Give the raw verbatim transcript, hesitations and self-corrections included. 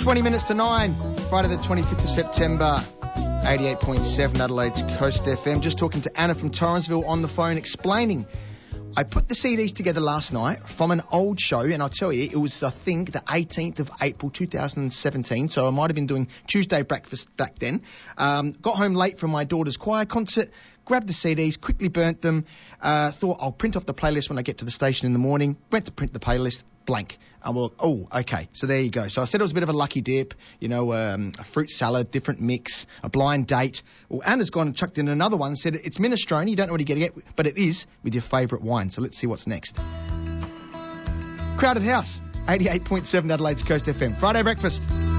twenty minutes to nine, Friday the twenty-fifth of September, eighty-eight point seven Adelaide's Coast F M. Just talking to Anna from Torrensville on the phone, explaining I put the C Ds together last night from an old show, and I'll tell you, it was, I think, the eighteenth of April two thousand seventeen, so I might have been doing Tuesday breakfast back then. Um, got home late from my daughter's choir concert, grabbed the C Ds, quickly burnt them, uh, thought I'll print off the playlist when I get to the station in the morning, went to print the playlist, blank. I'm well, oh, okay, so there you go. So I said it was a bit of a lucky dip, you know, um, a fruit salad, different mix, a blind date. Well, Anna's gone and chucked in another one, said it's minestrone, you don't know what you're getting at, but it is with your favourite wine. So let's see what's next. Crowded House, eighty-eight point seven Adelaide's Coast F M. Friday breakfast.